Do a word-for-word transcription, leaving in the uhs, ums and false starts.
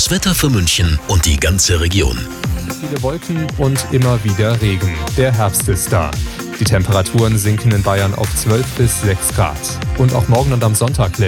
Das Wetter für München und die ganze Region. Viele Wolken und immer wieder Regen. Der Herbst ist da. Die Temperaturen sinken in Bayern auf zwölf bis sechs Grad. Und auch morgen und am Sonntag lässt